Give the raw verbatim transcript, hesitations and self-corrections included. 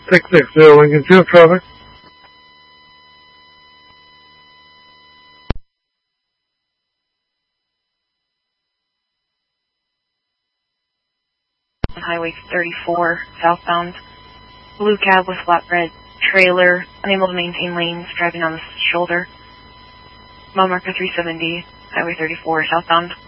six six zero Lincoln Field traffic. Highway thirty-four, southbound. Blue cab with flatbed trailer, unable to maintain lanes, driving on the shoulder. Mile marker three seventy, Highway thirty-four, southbound.